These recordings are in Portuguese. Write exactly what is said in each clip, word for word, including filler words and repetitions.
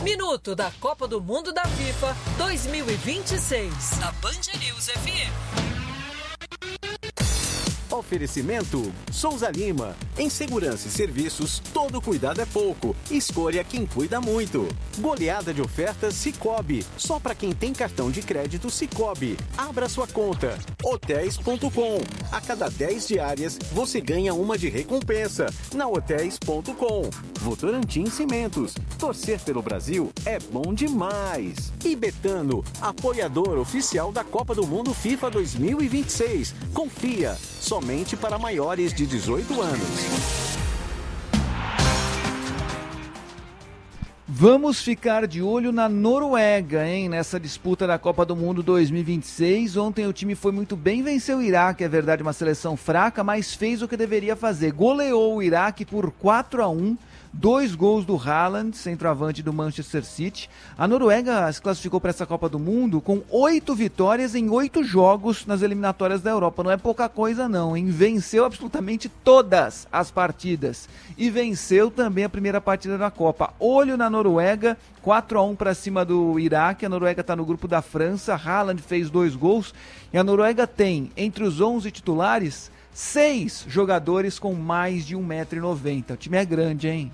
Minuto da Copa do Mundo da FIFA dois mil e vinte e seis, na Band News F M. Oferecimento Souza Lima. Em segurança e serviços, todo cuidado é pouco. Escolha quem cuida muito. Goleada de ofertas Sicoob. Só para quem tem cartão de crédito Sicoob. Abra sua conta. Hotéis ponto com. A cada dez diárias, você ganha uma de recompensa. Na Hotéis ponto com. Votorantim Cimentos. Torcer pelo Brasil é bom demais. E Betano, apoiador oficial da Copa do Mundo FIFA dois mil e vinte e seis. Confia. Somente para maiores de dezoito anos. Vamos ficar de olho na Noruega, hein? Nessa disputa da Copa do Mundo dois mil e vinte e seis. Ontem o time foi muito bem, venceu o Iraque, é verdade, uma seleção fraca, mas fez o que deveria fazer. Goleou o Iraque por quatro a um. Dois gols do Haaland, centroavante do Manchester City. A Noruega se classificou para essa Copa do Mundo com oito vitórias em oito jogos nas eliminatórias da Europa. Não é pouca coisa não, hein? Venceu absolutamente todas as partidas. E venceu também a primeira partida da Copa. Olho na Noruega, quatro a um para cima do Iraque. A Noruega está no grupo da França. Haaland fez dois gols. E a Noruega tem, entre os onze titulares, seis jogadores com mais de um metro e noventa. O time é grande, hein?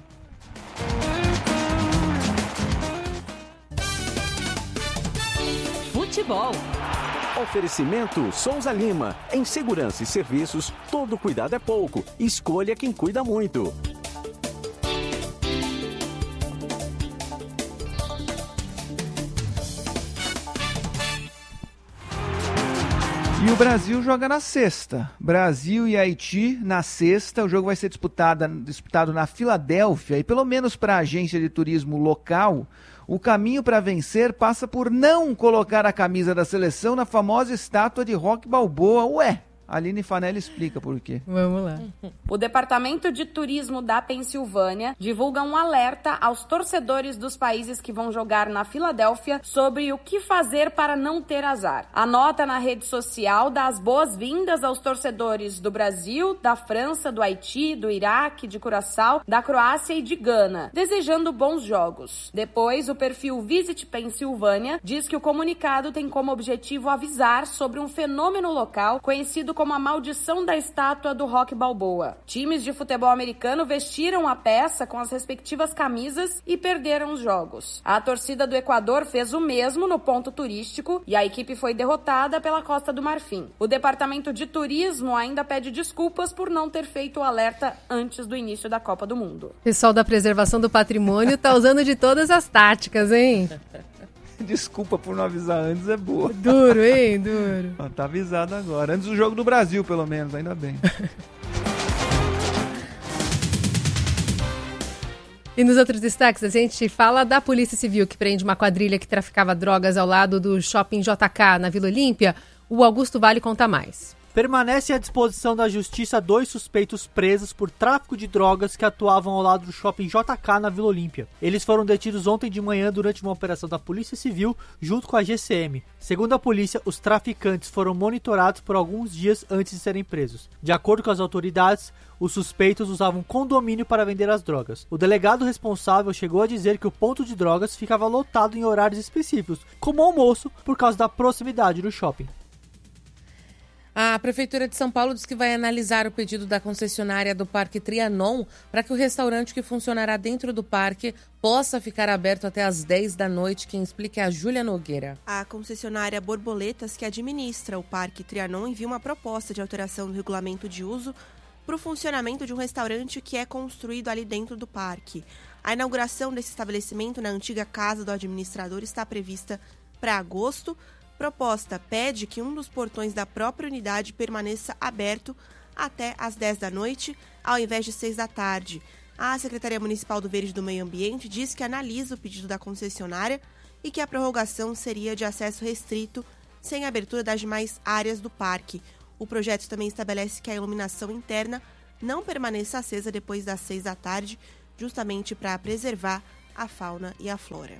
Futebol. Oferecimento Souza Lima. Em segurança e serviços, todo cuidado é pouco. Escolha quem cuida muito. E o Brasil joga na sexta. Brasil e Haiti na sexta. O jogo vai ser disputado, disputado na Filadélfia. E pelo menos para a agência de turismo local, o caminho para vencer passa por não colocar a camisa da seleção na famosa estátua de Rocky Balboa. Ué, a Aline Fanelli explica por quê. Vamos lá. O Departamento de Turismo da Pensilvânia divulga um alerta aos torcedores dos países que vão jogar na Filadélfia sobre o que fazer para não ter azar. A nota na rede social dá as boas-vindas aos torcedores do Brasil, da França, do Haiti, do Iraque, de Curaçao, da Croácia e de Gana, desejando bons jogos. Depois, o perfil Visit Pensilvânia diz que o comunicado tem como objetivo avisar sobre um fenômeno local conhecido como a maldição da estátua do Rocky Balboa. Times de futebol americano vestiram a peça com as respectivas camisas e perderam os jogos. A torcida do Equador fez o mesmo no ponto turístico e a equipe foi derrotada pela Costa do Marfim. O Departamento de Turismo ainda pede desculpas por não ter feito o alerta antes do início da Copa do Mundo. O pessoal da preservação do patrimônio tá usando de todas as táticas, hein? Desculpa por não avisar antes, é boa. Duro, hein? Duro. Ó, tá avisado agora. Antes do jogo do Brasil, pelo menos, ainda bem. E nos outros destaques, a gente fala da Polícia Civil, que prende uma quadrilha que traficava drogas ao lado do Shopping J K, na Vila Olímpia. O Augusto Vale conta mais. Permanece à disposição da Justiça dois suspeitos presos por tráfico de drogas que atuavam ao lado do Shopping J K na Vila Olímpia. Eles foram detidos ontem de manhã durante uma operação da Polícia Civil junto com a G C M. Segundo a polícia, os traficantes foram monitorados por alguns dias antes de serem presos. De acordo com as autoridades, os suspeitos usavam condomínio para vender as drogas. O delegado responsável chegou a dizer que o ponto de drogas ficava lotado em horários específicos, como almoço, por causa da proximidade do shopping. A Prefeitura de São Paulo diz que vai analisar o pedido da concessionária do Parque Trianon para que o restaurante que funcionará dentro do parque possa ficar aberto até às dez da noite. Quem explica é a Júlia Nogueira. A concessionária Borboletas, que administra o Parque Trianon, enviou uma proposta de alteração do regulamento de uso para o funcionamento de um restaurante que é construído ali dentro do parque. A inauguração desse estabelecimento na antiga casa do administrador está prevista para agosto. Proposta pede que um dos portões da própria unidade permaneça aberto até às dez da noite, ao invés de seis da tarde. A Secretaria Municipal do Verde e do Meio Ambiente diz que analisa o pedido da concessionária e que a prorrogação seria de acesso restrito, sem abertura das demais áreas do parque. O projeto também estabelece que a iluminação interna não permaneça acesa depois das seis da tarde, justamente para preservar a fauna e a flora.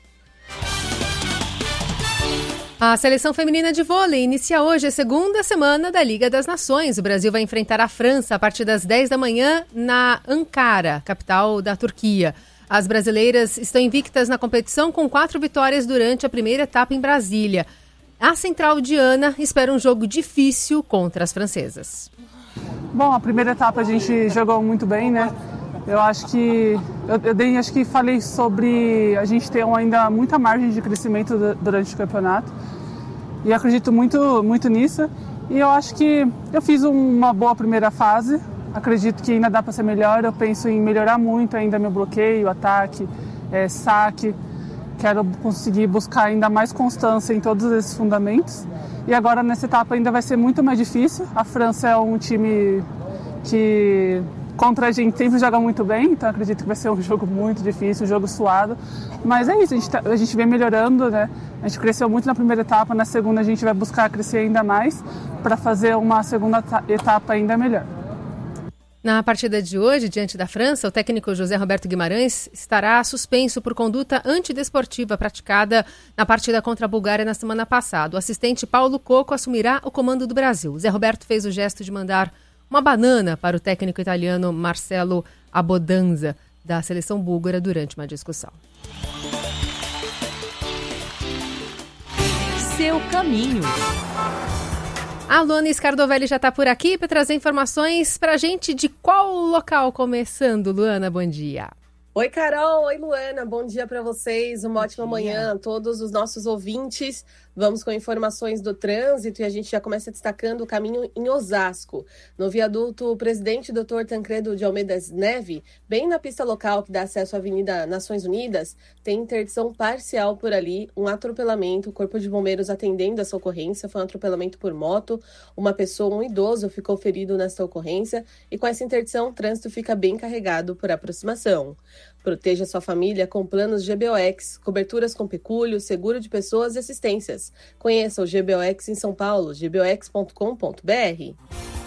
A seleção feminina de vôlei inicia hoje a segunda semana da Liga das Nações. O Brasil vai enfrentar a França a partir das dez da manhã na Ankara, capital da Turquia. As brasileiras estão invictas na competição com quatro vitórias durante a primeira etapa em Brasília. A Central Diana espera um jogo difícil contra as francesas. Bom, a primeira etapa a gente jogou muito bem, né? Eu acho que eu, eu dei, acho que falei sobre a gente ter ainda muita margem de crescimento durante o campeonato. E acredito muito, muito nisso. E eu acho que eu fiz uma boa primeira fase. Acredito que ainda dá para ser melhor. Eu penso em melhorar muito ainda meu bloqueio, ataque, é, saque. Quero conseguir buscar ainda mais constância em todos esses fundamentos. E agora nessa etapa ainda vai ser muito mais difícil. A França é um time que contra a gente sempre joga muito bem, então acredito que vai ser um jogo muito difícil, um jogo suado. Mas é isso, a gente, tá, a gente vem melhorando, né? A gente cresceu muito na primeira etapa, na segunda a gente vai buscar crescer ainda mais para fazer uma segunda etapa ainda melhor. Na partida de hoje, diante da França, o técnico José Roberto Guimarães estará suspenso por conduta antidesportiva praticada na partida contra a Bulgária na semana passada. O assistente Paulo Coco assumirá o comando do Brasil. Zé Roberto fez o gesto de mandar uma banana para o técnico italiano Marcelo Abodanza, da seleção búlgara, durante uma discussão. Seu caminho. A Luana Scardovelli já está por aqui para trazer informações para a gente de qual local começando. Luana, bom dia. Oi, Carol. Oi, Luana. Bom dia para vocês. Uma ótima manhã a todos os nossos ouvintes. Vamos com informações do trânsito e a gente já começa destacando o caminho em Osasco. No viaduto o presidente doutor Tancredo de Almeida Neve, bem na pista local que dá acesso à Avenida Nações Unidas, tem interdição parcial por ali, um atropelamento, o Corpo de Bombeiros atendendo essa ocorrência, foi um atropelamento por moto, uma pessoa, um idoso, ficou ferido nesta ocorrência e com essa interdição o trânsito fica bem carregado por aproximação. Proteja sua família com planos G B O X, coberturas com pecúlio, seguro de pessoas e assistências. Conheça o G B O X em São Paulo, g b o x ponto com ponto b r.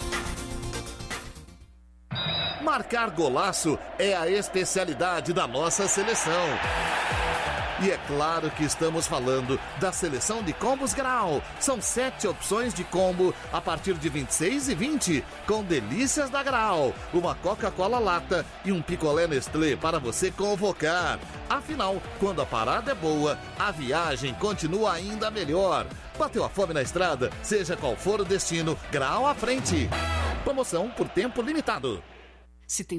Marcar golaço é a especialidade da nossa seleção. E é claro que estamos falando da seleção de combos Grau. São sete opções de combo a partir de vinte e seis e vinte, com delícias da Grau, uma Coca-Cola lata e um picolé Nestlé para você convocar. Afinal, quando a parada é boa, a viagem continua ainda melhor. Bateu a fome na estrada? Seja qual for o destino, Grau à frente. Promoção por tempo limitado. Se tem